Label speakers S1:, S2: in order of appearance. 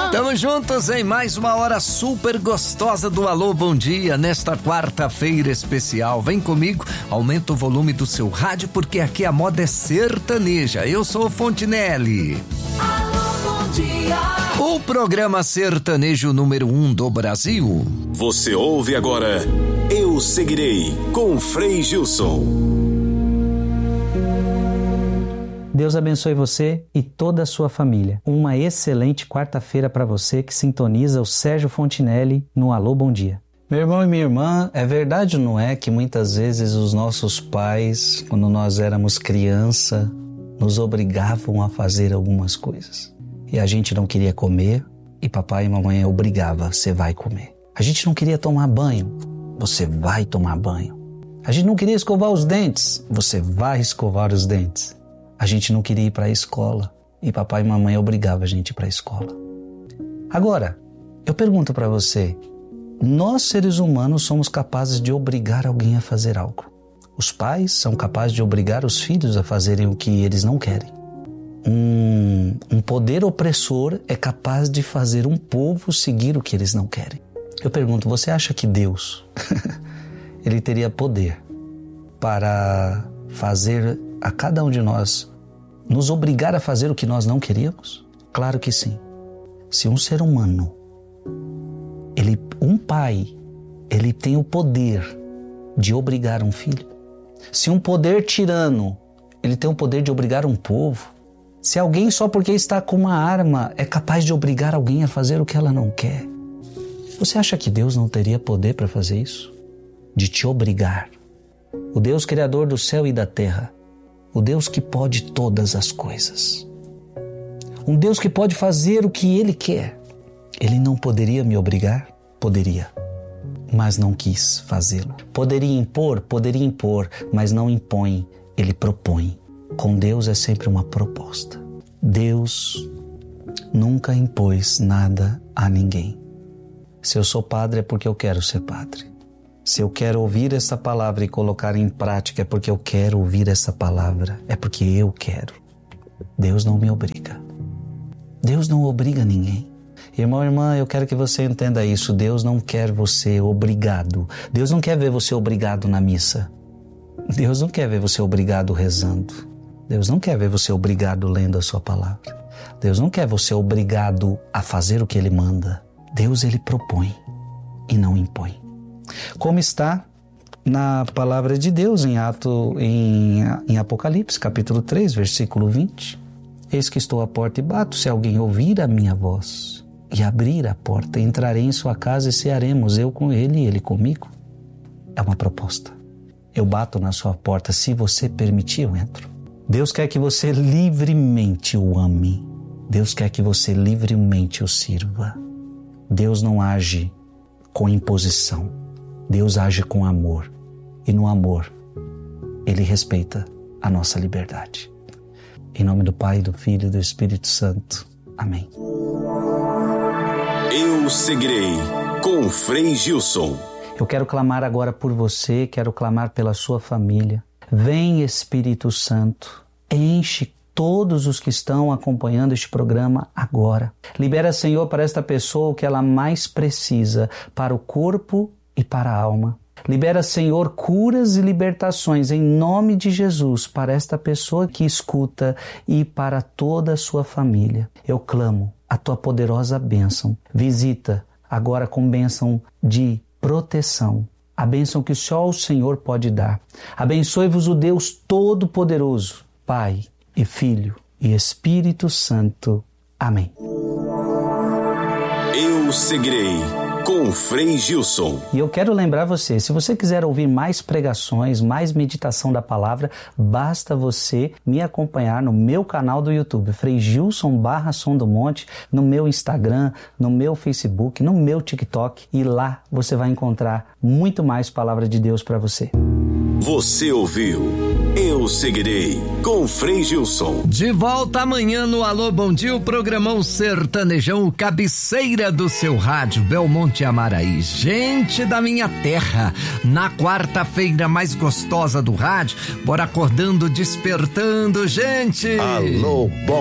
S1: Tamo juntos em mais uma hora super gostosa do Alô Bom Dia, nesta quarta-feira especial. Vem comigo, aumenta o volume do seu rádio, porque aqui a moda é sertaneja. Eu sou o Fontinelli.
S2: Alô Bom Dia.
S1: O programa sertanejo número 1 do Brasil.
S3: Você ouve agora Eu Seguirei, com Frei Gilson.
S4: Deus abençoe você e toda a sua família. Uma excelente quarta-feira para você que sintoniza o Sérgio Fontinelli no Alô Bom Dia. Meu irmão e minha irmã, é verdade ou não é que muitas vezes os nossos pais, quando nós éramos criança, nos obrigavam a fazer algumas coisas? E a gente não queria comer e papai e mamãe obrigava, você vai comer. A gente não queria tomar banho, você vai tomar banho. A gente não queria escovar os dentes, você vai escovar os dentes. A gente não queria ir para a escola e papai e mamãe obrigavam a gente a ir para a escola. Agora, eu pergunto para você, nós seres humanos somos capazes de obrigar alguém a fazer algo. Os pais são capazes de obrigar os filhos a fazerem o que eles não querem. Um poder opressor é capaz de fazer um povo seguir o que eles não querem. Eu pergunto, você acha que Deus, ele teria poder para fazer a cada um de nós, nos obrigar a fazer o que nós não queríamos? Claro que sim. Se um ser humano, um pai, ele tem o poder de obrigar um filho. Se um poder tirano, ele tem o poder de obrigar um povo. Se alguém só porque está com uma arma é capaz de obrigar alguém a fazer o que ela não quer, você acha que Deus não teria poder para fazer isso? De te obrigar. O Deus criador do céu e da terra, o Deus que pode todas as coisas, um Deus que pode fazer o que Ele quer, Ele não poderia me obrigar? Poderia, mas não quis fazê-lo. Poderia impor, mas não impõe, Ele propõe. Com Deus é sempre uma proposta. Deus nunca impôs nada a ninguém. Se eu sou padre é porque eu quero ser padre. Se eu quero ouvir essa palavra e colocar em prática é porque eu quero ouvir essa palavra, é porque eu quero. Deus não me obriga. Deus não obriga ninguém. Irmão, irmã, eu quero que você entenda isso. Deus não quer você obrigado. Deus não quer ver você obrigado na missa. Deus não quer ver você obrigado rezando. Deus não quer ver você obrigado lendo a sua palavra. Deus não quer você obrigado a fazer o que Ele manda. Deus, Ele propõe e não impõe. Como está na palavra de Deus em Apocalipse, capítulo 3, versículo 20. Eis que estou à porta e bato, se alguém ouvir a minha voz e abrir a porta, entrarei em sua casa e cearemos, eu com ele e ele comigo. É uma proposta. Eu bato na sua porta, se você permitir, eu entro. Deus quer que você livremente o ame. Deus quer que você livremente o sirva. Deus não age com imposição. Deus age com amor. E no amor, Ele respeita a nossa liberdade. Em nome do Pai, do Filho e do Espírito Santo. Amém.
S3: Eu Seguirei, com Frei Gilson.
S4: Eu quero clamar agora por você, quero clamar pela sua família. Vem, Espírito Santo, enche todos os que estão acompanhando este programa agora. Libera, Senhor, para esta pessoa o que ela mais precisa, para o corpo e para a alma. Libera, Senhor, curas e libertações em nome de Jesus para esta pessoa que escuta e para toda a sua família. Eu clamo a tua poderosa bênção. Visita agora com bênção de proteção, a bênção que só o Senhor pode dar. Abençoe-vos o Deus Todo-Poderoso, Pai e Filho e Espírito Santo. Amém.
S3: Eu Seguirei, com Frei Gilson.
S4: E eu quero lembrar você, se você quiser ouvir mais pregações, mais meditação da palavra, basta você me acompanhar no meu canal do YouTube, Frei Gilson /Som do Monte, no meu Instagram, no meu Facebook, no meu TikTok, e lá você vai encontrar muito mais palavra de Deus para você.
S3: Você ouviu Eu Seguirei, com Frei Gilson.
S1: De volta amanhã no Alô Bom Dia, o programão sertanejão, cabeceira do seu rádio, Belmonte Amaraí. Gente da minha terra, na quarta-feira mais gostosa do rádio, bora acordando, despertando, gente.
S5: Alô Bom